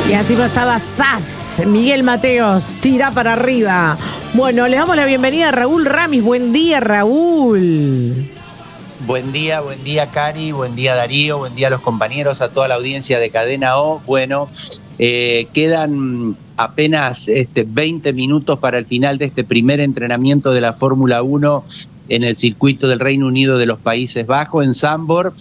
Y así pasaba Sass, Miguel Mateos, tira para arriba. Bueno, le damos la bienvenida a Raúl Ramis. Buen día, Raúl. Buen día, Cari, buen día, Darío, buen día a los compañeros, a toda la audiencia de Cadena O. Bueno, quedan apenas 20 minutos para el final de este primer entrenamiento de la Fórmula 1 en el circuito del Reino Unido de los Países Bajos, en Zandvoort,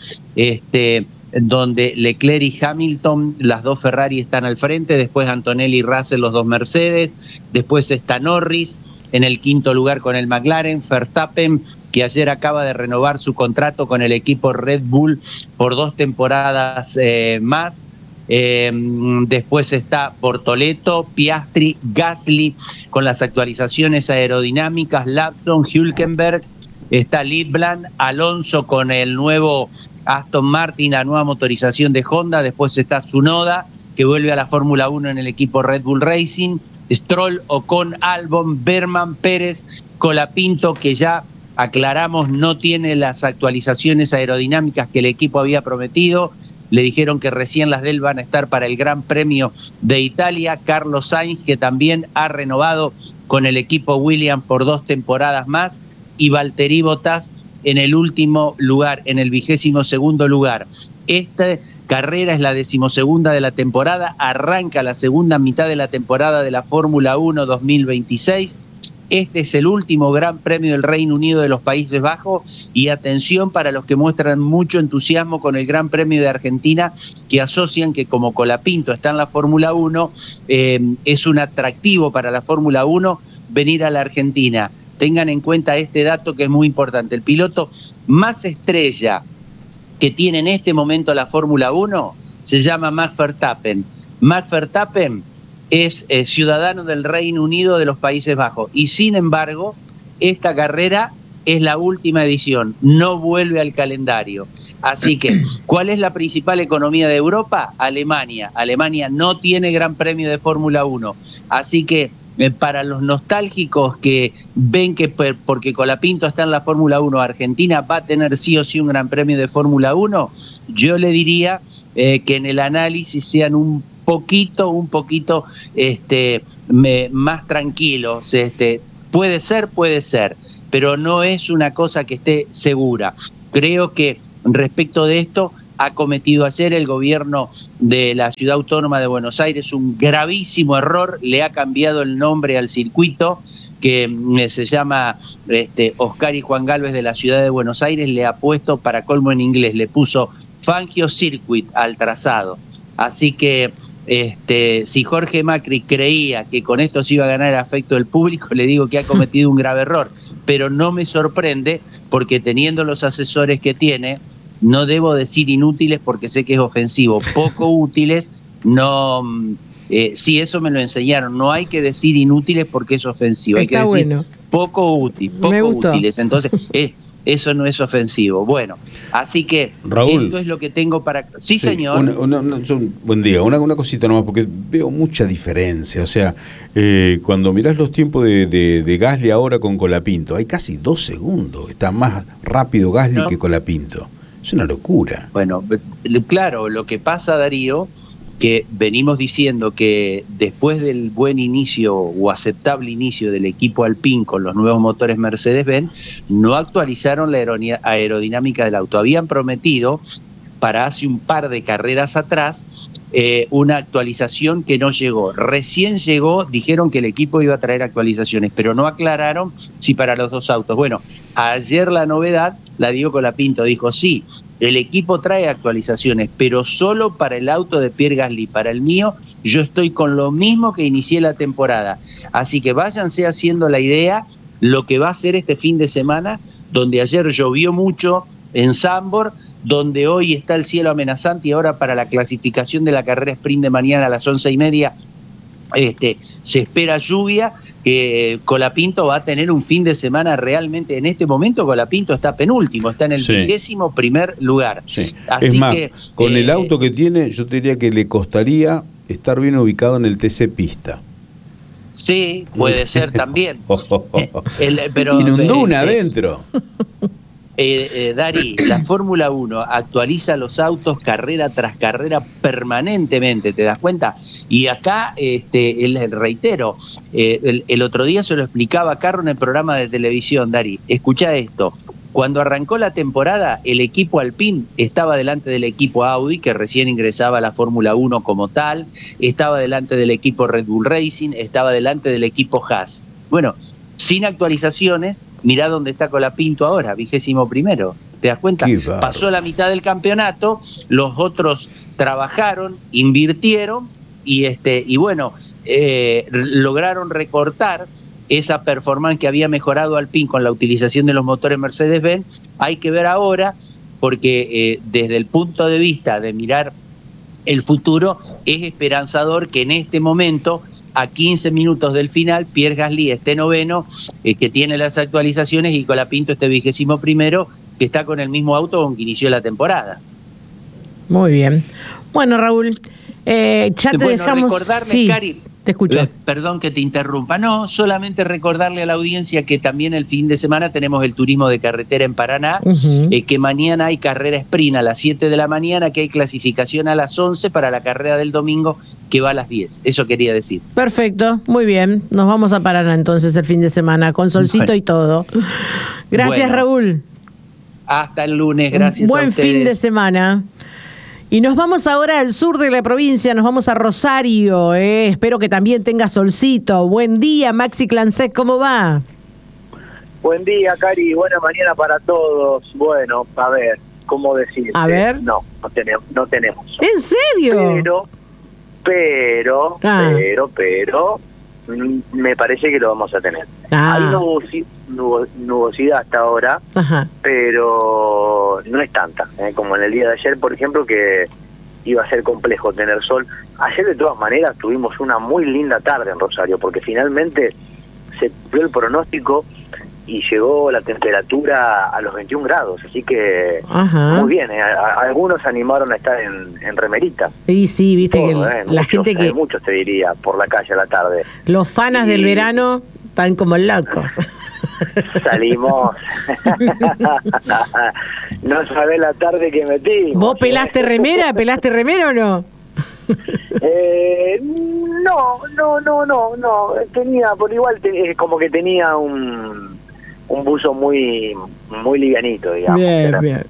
donde Leclerc y Hamilton, las dos Ferrari están al frente, después Antonelli y Russell, los dos Mercedes, después está Norris en el quinto lugar con el McLaren, Verstappen, que ayer acaba de renovar su contrato con el equipo Red Bull por 2 temporadas más. Después está Bortoleto, Piastri, Gasly con las actualizaciones aerodinámicas, Lawson, Hülkenberg, está Liebland, Alonso con el nuevo Aston Martin, la nueva motorización de Honda, después está Tsunoda, que vuelve a la Fórmula 1 en el equipo Red Bull Racing, Stroll, Ocon, Albon, Berman, Pérez, Colapinto, que ya aclaramos no tiene las actualizaciones aerodinámicas que el equipo había prometido, le dijeron que recién las de él van a estar para el Gran Premio de Italia, Carlos Sainz, que también ha renovado con el equipo Williams por 2 temporadas más, y Valtteri Bottas en el último lugar, en el 22º lugar. Esta carrera es la 12ª de la temporada, arranca la segunda mitad de la temporada de la Fórmula 1 2026. Este es el último Gran Premio del Reino Unido de los Países Bajos, y atención para los que muestran mucho entusiasmo con el Gran Premio de Argentina, que asocian que como Colapinto está en la Fórmula 1, es un atractivo para la Fórmula 1 venir a la Argentina. Tengan en cuenta este dato que es muy importante. El piloto más estrella que tiene en este momento la Fórmula 1 se llama Max Verstappen. Max Verstappen es ciudadano del Reino Unido de los Países Bajos, y sin embargo esta carrera es la última edición, no vuelve al calendario. Así que, ¿cuál es la principal economía de Europa? Alemania. Alemania no tiene Gran Premio de Fórmula 1, así que para los nostálgicos que ven que porque Colapinto está en la Fórmula 1, Argentina va a tener sí o sí un Gran Premio de Fórmula 1, yo le diría que en el análisis sean un poquito más tranquilos. Puede ser, pero no es una cosa que esté segura. Creo que respecto de esto ha cometido ayer el gobierno de la Ciudad Autónoma de Buenos Aires un gravísimo error, le ha cambiado el nombre al circuito, que se llama Oscar y Juan Galvez de la Ciudad de Buenos Aires, le ha puesto, para colmo en inglés, le puso Fangio Circuit al trazado. Así que si Jorge Macri creía que con esto se iba a ganar el afecto del público, le digo que ha cometido un grave error, pero no me sorprende, porque teniendo los asesores que tiene, no debo decir inútiles porque sé que es ofensivo, poco útiles, no, sí, eso me lo enseñaron, no hay que decir inútiles porque es ofensivo, hay que decir bueno. Poco útiles, entonces eso no es ofensivo. Bueno, así que Raúl, esto es lo que tengo para... Sí, señor. Buen día, una cosita nomás, porque veo mucha diferencia. O sea, cuando mirás los tiempos de Gasly ahora con Colapinto, hay casi 2 segundos. Está más rápido Gasly que Colapinto. Es una locura. Bueno, claro, lo que pasa, Darío, que venimos diciendo que después del buen inicio o aceptable inicio del equipo Alpine con los nuevos motores Mercedes-Benz, no actualizaron la aerodinámica del auto. Habían prometido para hace un par de carreras atrás una actualización que no llegó. Recién llegó, dijeron que el equipo iba a traer actualizaciones, pero no aclararon si para los 2 autos. Bueno, ayer la novedad la dio Colapinto, dijo sí, el equipo trae actualizaciones, pero solo para el auto de Pierre Gasly. Para el mío, yo estoy con lo mismo que inicié la temporada. Así que váyanse haciendo la idea lo que va a ser este fin de semana, donde ayer llovió mucho en Zandvoort, donde hoy está el cielo amenazante, y ahora para la clasificación de la carrera sprint de mañana a las 11:30 se espera lluvia, que Colapinto va a tener un fin de semana realmente. En este momento Colapinto está penúltimo, está en el 21º lugar. Sí. Así es más, que, con el auto que tiene, yo te diría que le costaría estar bien ubicado en el TC Pista. Sí, puede ser también. Pero, tiene un Duna adentro. Dari, la Fórmula 1 actualiza los autos carrera tras carrera permanentemente, ¿te das cuenta? Y acá, reitero, el otro día se lo explicaba a Carro en el programa de televisión, Dari, escuchá esto. Cuando arrancó la temporada, el equipo Alpine estaba delante del equipo Audi, que recién ingresaba a la Fórmula 1 como tal, estaba delante del equipo Red Bull Racing, estaba delante del equipo Haas. Bueno, sin actualizaciones, mirá dónde está Colapinto ahora, 21º. ¿Te das cuenta? Pasó la mitad del campeonato, los otros trabajaron, invirtieron y bueno, lograron recortar esa performance que había mejorado Alpine con la utilización de los motores Mercedes-Benz. Hay que ver ahora, porque desde el punto de vista de mirar el futuro, es esperanzador que en este momento, a 15 minutos del final, Pierre Gasly esté noveno, que tiene las actualizaciones, y Colapinto esté 21º, que está con el mismo auto con que inició la temporada. Muy bien. Bueno, Raúl, ya te dejamos... Recordarle, sí, Cari, te escucho. Perdón que te interrumpa. No, solamente recordarle a la audiencia que también el fin de semana tenemos el turismo de carretera en Paraná, que mañana hay carrera sprint a las 7 de la mañana, que hay clasificación a las 11 para la carrera del domingo, que va a las 10. Eso quería decir. Perfecto, muy bien. Nos vamos a Paraná entonces el fin de semana, con solcito y todo. Gracias, Raúl. Hasta el lunes, gracias a ustedes. Buen fin de semana. Y nos vamos ahora al sur de la provincia, nos vamos a Rosario, espero que también tenga solcito. Buen día, Maxi Clancet, ¿cómo va? Buen día, Cari, buena mañana para todos. Bueno, a ver, ¿cómo decir? A ver. No tenemos. ¿En serio? Pero, me parece que lo vamos a tener. Hay nubosidad hasta ahora, pero no es tanta, como en el día de ayer, por ejemplo, que iba a ser complejo tener sol. Ayer, de todas maneras, tuvimos una muy linda tarde en Rosario, porque finalmente se cumplió el pronóstico y llegó la temperatura a los 21 grados, así que muy bien. Algunos se animaron a estar en remerita. Y sí, viste que la muchos, gente que... muchos, te diría, por la calle a la tarde. Los fanas del verano están como locos. Salimos. No sabés la tarde que metimos. ¿Vos pelaste remera? ¿Pelaste remera o no? No. Tenía, por igual, como que tenía un buzo muy livianito, digamos. Bien.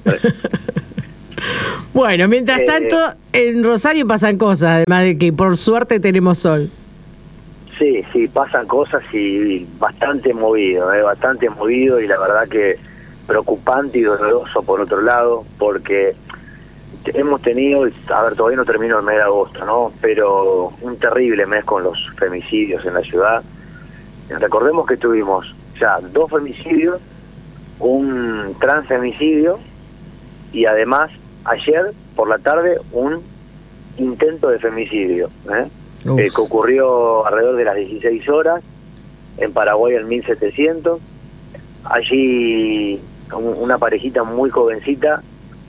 Bueno, mientras tanto, en Rosario pasan cosas, además de que por suerte tenemos sol. Sí, pasan cosas y bastante movido, y la verdad que preocupante y doloroso por otro lado, porque hemos tenido, todavía no terminó el mes de agosto, ¿no? Pero un terrible mes con los femicidios en la ciudad. Recordemos que tuvimos ya 2 femicidios, un transfemicidio y además ayer por la tarde un intento de femicidio, que ocurrió alrededor de las 16 horas en Paraguay, en 1700. Allí una parejita muy jovencita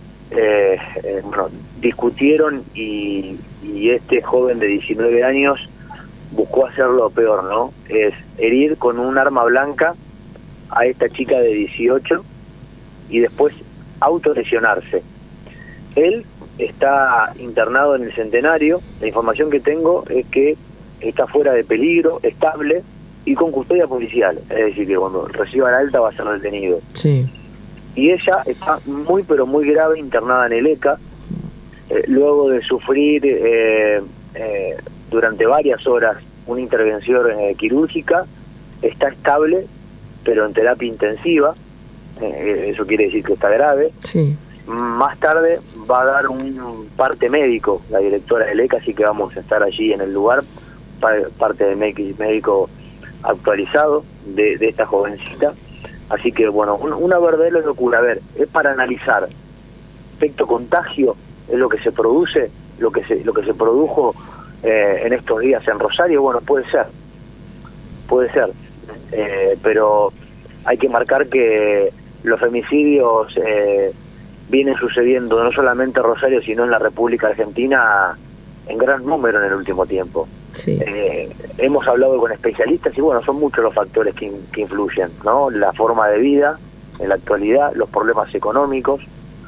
discutieron y este joven de 19 años buscó hacer lo peor, ¿no? Es herir con un arma blanca a esta chica de 18 y después autolesionarse. Él está internado en el Centenario. La información que tengo es que está fuera de peligro, estable y con custodia policial. Es decir, que cuando reciba la alta va a ser detenido. Sí. Y ella está muy, pero muy grave, internada en el ECA, luego de sufrir durante varias horas una intervención quirúrgica. Está estable, pero en terapia intensiva. Eso quiere decir que está grave. Sí. Más tarde va a dar un parte médico la directora del ECA, así que vamos a estar allí en el lugar, parte del médico actualizado de esta jovencita. Así que bueno, una verdadera locura. A ver, es para analizar. Efecto contagio es lo que se produce, lo que se produjo en estos días en Rosario. Bueno, puede ser, pero hay que marcar que los femicidios vienen sucediendo no solamente en Rosario, sino en la República Argentina en gran número en el último tiempo. Sí. Hemos hablado con especialistas y bueno, son muchos los factores que influyen, ¿no? La forma de vida, en la actualidad, los problemas económicos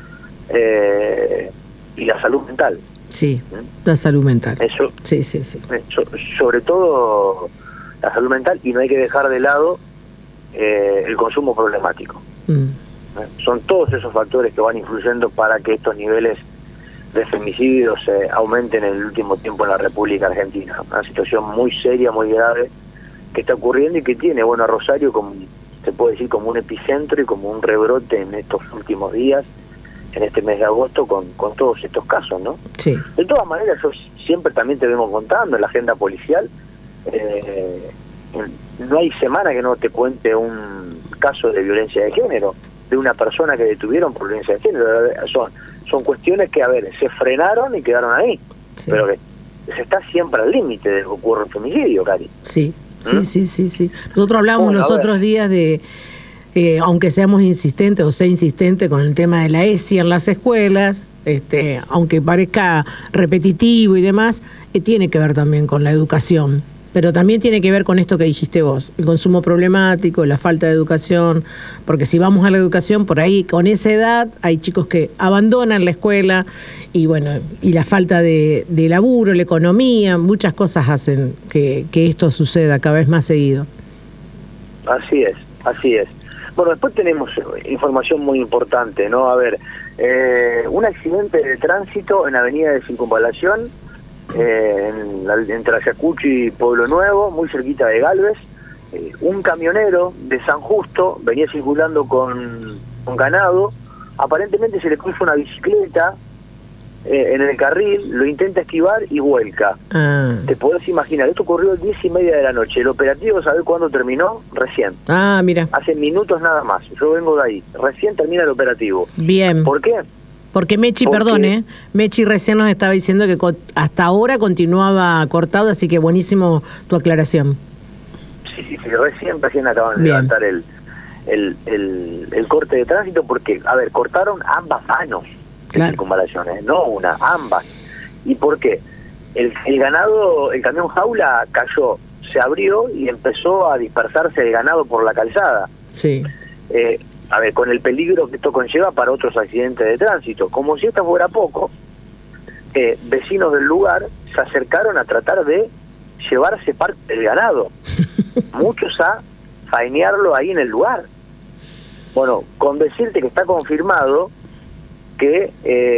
y la salud mental. Sí, la salud mental. Eso, sí. sobre todo la salud mental, y no hay que dejar de lado el consumo problemático. Son todos esos factores que van influyendo para que estos niveles de femicidios aumenten en el último tiempo en la República Argentina. Una situación muy seria, muy grave, que está ocurriendo y que tiene, bueno, a Rosario, como se puede decir, como un epicentro y como un rebrote en estos últimos días, en este mes de agosto, con todos estos casos, ¿no? Sí. De todas maneras, yo siempre también te vengo contando en la agenda policial, no hay semana que no te cuente un caso de violencia de género, de una persona que detuvieron por violencia de género. Son cuestiones que, a ver, se frenaron y quedaron ahí, sí, pero que se está siempre al límite de que ocurra un femicidio, Cari. Sí. Nosotros hablamos los otros días de, aunque seamos insistentes o sea insistente con el tema de la ESI en las escuelas, aunque parezca repetitivo y demás, tiene que ver también con la educación. Pero también tiene que ver con esto que dijiste vos, el consumo problemático, la falta de educación, porque si vamos a la educación, por ahí con esa edad hay chicos que abandonan la escuela y bueno, y la falta de laburo, la economía, muchas cosas hacen que esto suceda cada vez más seguido. Así es. Bueno, después tenemos información muy importante, ¿no? A ver, un accidente de tránsito en Avenida de Circunvalación, entre Ayacucho y Pueblo Nuevo, muy cerquita de Galvez. Un camionero de San Justo venía circulando con ganado, aparentemente se le cruza una bicicleta en el carril, lo intenta esquivar y vuelca. Te podés imaginar, esto ocurrió a 10:30 de la noche. El operativo, ¿sabés cuándo terminó? Recién. Mira. Hace minutos nada más, yo vengo de ahí, recién termina el operativo. Bien. ¿Por qué? Porque Mechi, Mechi recién nos estaba diciendo que hasta ahora continuaba cortado, así que buenísimo tu aclaración. Sí, recién acaban de levantar el corte de tránsito, porque, a ver, cortaron ambas manos de circunvalaciones, no una, ambas. ¿Y por qué? El ganado, el camión jaula cayó, se abrió y empezó a dispersarse el ganado por la calzada. Sí. A ver, con el peligro que esto conlleva para otros accidentes de tránsito. Como si esto fuera poco, vecinos del lugar se acercaron a tratar de llevarse parte del ganado. Muchos a faenearlo ahí en el lugar. Bueno, con decirte que está confirmado que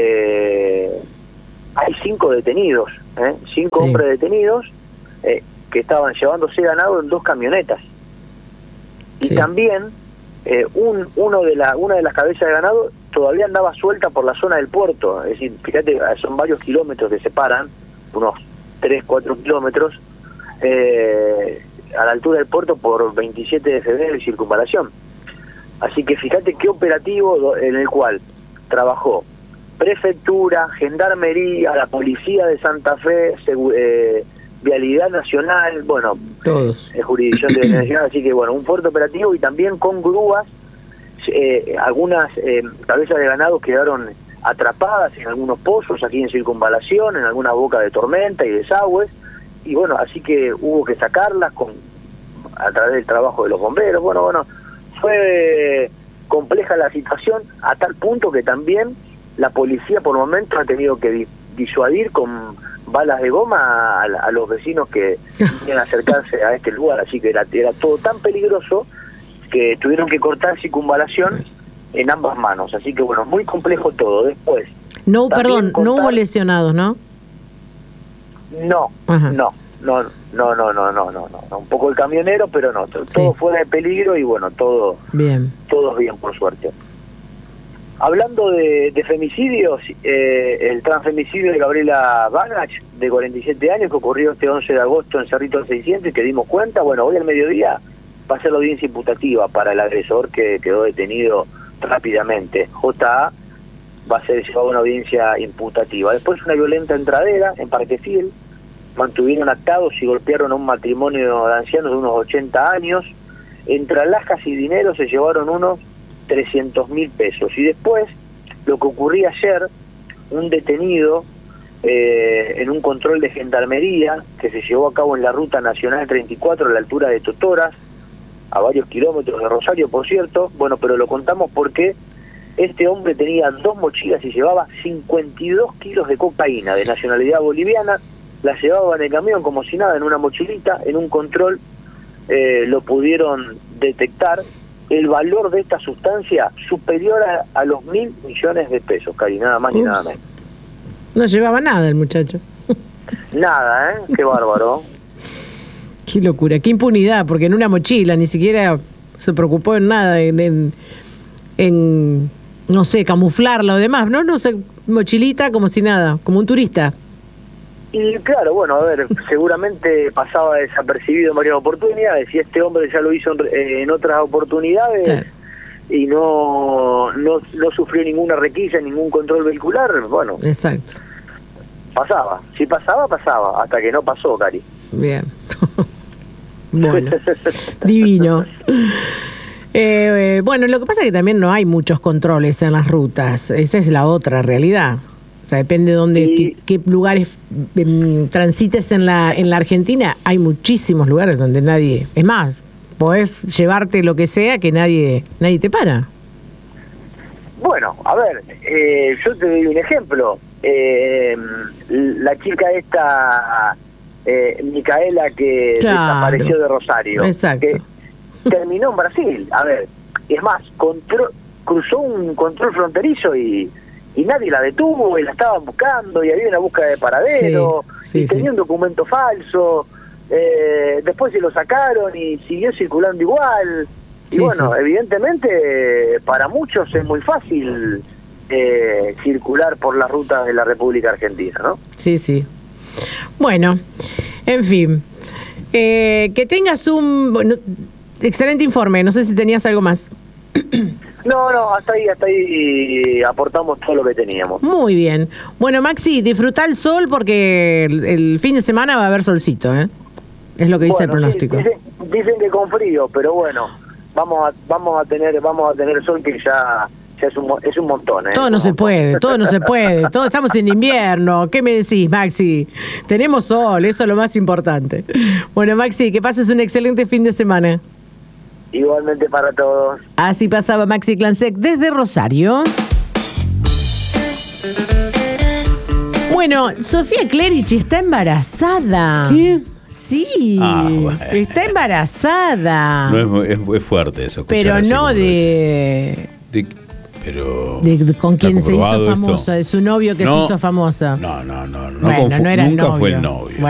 hay 5 detenidos, 5 hombres detenidos que estaban llevándose ganado en 2 camionetas. Y también una de las cabezas de ganado todavía andaba suelta por la zona del puerto. Es decir, fíjate, son varios kilómetros que separan, unos 3-4 kilómetros, a la altura del puerto por 27 de febrero y Circunvalación. Así que fíjate qué operativo en el cual trabajó Prefectura, Gendarmería, la Policía de Santa Fe, Vialidad Nacional, bueno, todos. Jurisdicción de Nacional, así que bueno, un fuerte operativo y también con grúas. Algunas cabezas de ganado quedaron atrapadas en algunos pozos aquí en Circunvalación, en alguna boca de tormenta y desagües, y bueno, así que hubo que sacarlas a través del trabajo de los bomberos. Bueno, fue compleja la situación a tal punto que también la policía por momentos ha tenido que disuadir con balas de goma a los vecinos que querían acercarse a este lugar, así que era todo tan peligroso que tuvieron que cortar Circunvalación en ambas manos, así que bueno, muy complejo todo. Después no hubo lesionados, ¿no? No, un poco el camionero, pero no, todo fuera de peligro y bueno, todos bien por suerte. Hablando de femicidios, el transfemicidio de Gabriela Bagach, de 47 años, que ocurrió este 11 de agosto en Cerrito 600 y que dimos cuenta, bueno, hoy al mediodía va a ser la audiencia imputativa para el agresor que quedó detenido rápidamente. JA va a ser llevado a una audiencia imputativa. Después una violenta entradera en Parque Fiel, mantuvieron atados y golpearon a un matrimonio de ancianos de unos 80 años, entre alhajas y dinero se llevaron unos 300.000 pesos. Y después, lo que ocurría ayer, un detenido en un control de gendarmería que se llevó a cabo en la ruta nacional 34 a la altura de Totoras, a varios kilómetros de Rosario, por cierto. Bueno, pero lo contamos porque este hombre tenía 2 mochilas y llevaba 52 kilos de cocaína de nacionalidad boliviana. La llevaba en el camión como si nada, en una mochilita. En un control lo pudieron detectar. El valor de esta sustancia superior a los 1.000 millones de pesos, Cari, nada más ni nada menos. No llevaba nada el muchacho. Nada, qué bárbaro. Qué locura, qué impunidad, porque en una mochila ni siquiera se preocupó en nada, en no sé, camuflarla o demás, no sé, mochilita como si nada, como un turista. Y claro, bueno, a ver, seguramente pasaba desapercibido en varias oportunidades, y este hombre ya lo hizo en otras oportunidades, claro, y no sufrió ninguna requisa, ningún control vehicular, bueno. Exacto. Pasaba, si pasaba, hasta que no pasó, Cari. Bien. Bueno, divino. Bueno, lo que pasa es que también no hay muchos controles en las rutas, esa es la otra realidad. O sea, depende de dónde, qué lugares transites en la Argentina. Hay muchísimos lugares donde nadie... Es más, podés llevarte lo que sea que nadie te para. Bueno, a ver, yo te doy un ejemplo. La chica esta, Micaela, que desapareció de Rosario. Exacto. Que terminó en Brasil. A ver, es más, cruzó un control fronterizo y nadie la detuvo, y la estaban buscando, y había una búsqueda de paradero, y tenía un documento falso, después se lo sacaron y siguió circulando igual. Y bueno, evidentemente para muchos es muy fácil circular por las rutas de la República Argentina, ¿no? Sí, sí. Bueno, en fin, que tengas un excelente informe, no sé si tenías algo más. No, hasta ahí aportamos todo lo que teníamos. Muy bien. Bueno, Maxi, disfruta el sol porque el fin de semana va a haber solcito, ¿eh? Es lo que dice el pronóstico. Dicen que con frío, pero bueno, vamos a tener sol, que ya es un montón, ¿eh? Todo no se puede, todos estamos en invierno. ¿Qué me decís, Maxi? Tenemos sol, eso es lo más importante. Bueno, Maxi, que pases un excelente fin de semana. Igualmente para todos. Así pasaba Maxi Clansec desde Rosario. Bueno, Sofía Clerici está embarazada. ¿Qué? Sí, bueno, está embarazada. No es fuerte eso. Pero no con quien se hizo famosa, de su novio que se hizo famosa. No. Bueno, no era nunca novio. Fue el novio.